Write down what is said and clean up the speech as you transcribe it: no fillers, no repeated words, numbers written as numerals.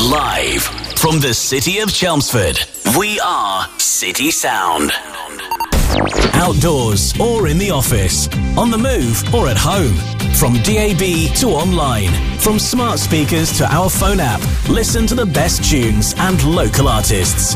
Live from the city of Chelmsford, we are City Sound. Outdoors or in the office, on the move or at home. From DAB to online, from smart speakers to our phone app, listen to the best tunes and local artists.